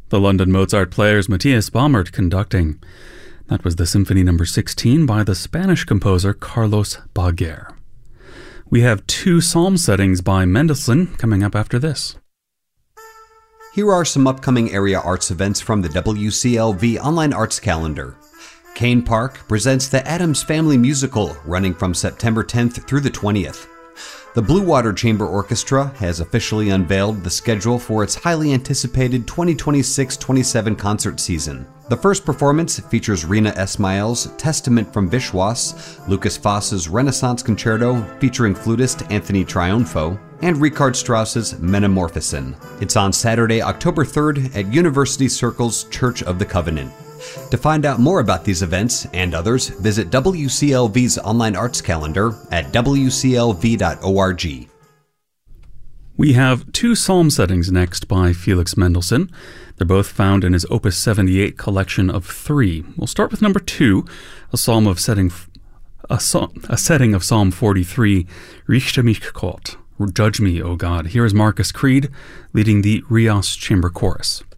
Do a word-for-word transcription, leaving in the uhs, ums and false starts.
The London Mozart Players, Matthias Baumert conducting. That was the Symphony number sixteen by the Spanish composer Carlos Baguer. We have two psalm settings by Mendelssohn coming up after this. Here are some upcoming area arts events from the W C L V Online Arts Calendar. Kane Park presents the Addams Family Musical, running from September tenth through the twentieth. The Blue Water Chamber Orchestra has officially unveiled the schedule for its highly anticipated twenty twenty-six twenty-seven concert season. The first performance features Rina Esmail's Testament from Vishwas, Lucas Foss's Renaissance Concerto featuring flutist Anthony Triunfo, and Richard Strauss's Metamorphosen. It's on Saturday, October third at University Circle's Church of the Covenant. To find out more about these events and others, visit W C L V's online arts calendar at w c l v dot org. We have two psalm settings next by Felix Mendelssohn. They're both found in his Opus seventy-eight collection of three. We'll start with number two, a psalm of setting, a, a setting of Psalm forty-three, Richte mich Gott, Judge me, O God. Here is Marcus Creed leading the Rias Chamber Chorus.